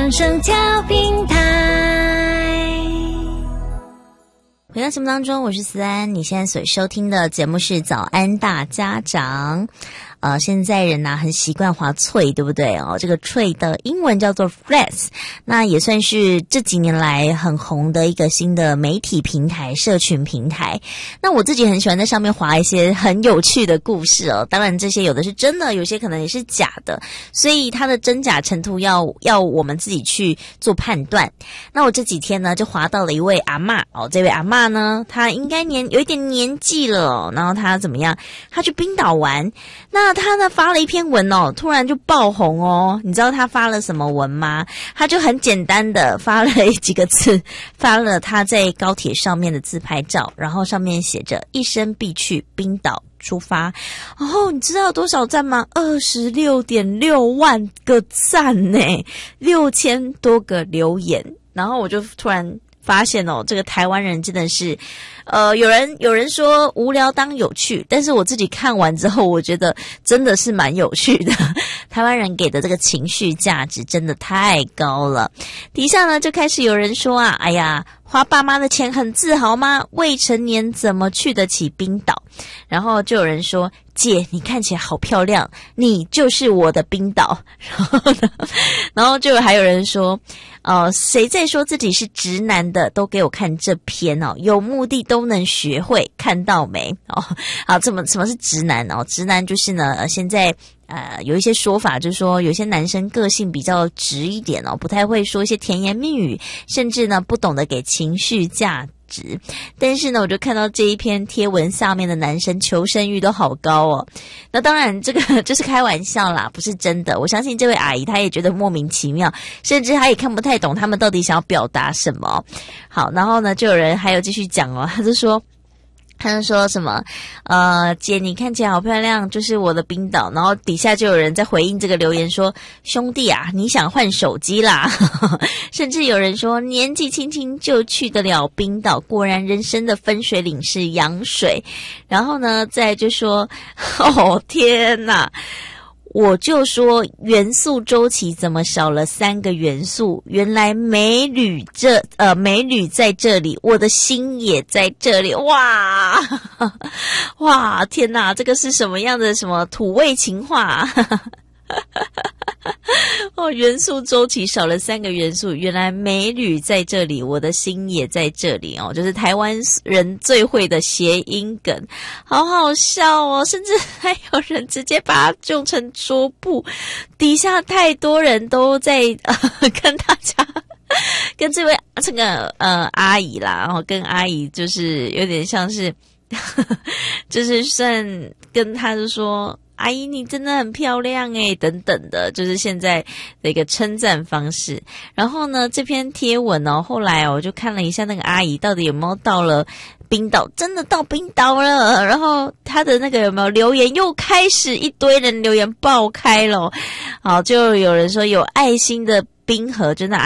掌声调平台。 回到节目当中，我是思安，你现在所收听的节目是早安大家长。现在人很习惯滑脆，对不对这个脆的英文叫做 Threads， 那也算是这几年来很红的一个新的媒体平台、社群平台。那我自己很喜欢在上面滑一些很有趣的故事当然这些有的是真的，有些可能也是假的，所以它的真假程度要我们自己去做判断。那我这几天呢就滑到了一位阿嬷这位阿嬷呢，她应该有一点年纪了然后她怎么样？她去冰岛玩，那他呢发了一篇文突然就爆红你知道他发了什么文吗？他就很简单的发了几个字，发了他在高铁上面的自拍照，然后上面写着一生必去冰岛出发。然后你知道多少赞吗？26.6万个赞呢，6000多个留言。然后我就突然发现这个台湾人真的是有人说无聊当有趣，但是我自己看完之后我觉得真的是蛮有趣的。台湾人给的这个情绪价值真的太高了。底下呢就开始有人说哎呀，花爸妈的钱很自豪吗？未成年怎么去得起冰岛？然后就有人说，姐你看起来好漂亮，你就是我的冰岛。然后就还有人说谁在说自己是直男的都给我看这篇有目的都能学会，看到没好，什么是直男直男就是呢现在有一些说法就是说有些男生个性比较直一点不太会说一些甜言蜜语，甚至呢不懂得给情绪价值。但是呢我就看到这一篇贴文下面的男生求生欲都好高那当然这个就是开玩笑啦，不是真的。我相信这位阿姨她也觉得莫名其妙，甚至她也看不太懂他们到底想要表达什么。好，然后呢就有人还有继续讲他就说什么姐你看起来好漂亮，就是我的冰岛。然后底下就有人在回应这个留言说，兄弟你想换手机啦。甚至有人说年纪轻轻就去得了冰岛，果然人生的分水岭是羊水。然后呢再就说天哪，我就说元素周期怎么少了3个元素？原来美女在这里，我的心也在这里。哇哇，天哪，这个是什么样的什么土味情话元素周期少了3个元素，原来美女在这里，我的心也在这里就是台湾人最会的谐音梗，好好笑甚至还有人直接把它用成桌布。底下太多人都在跟大家跟这位阿姨啦，然后跟阿姨就是有点像是就是算跟她就说阿姨你真的很漂亮等等的，就是现在的一个称赞方式。然后呢这篇贴文后来我就看了一下那个阿姨到底有没有到了冰岛，真的到冰岛了。然后她的那个有没有留言又开始一堆人留言爆开了。好，就有人说有爱心的冰河，真的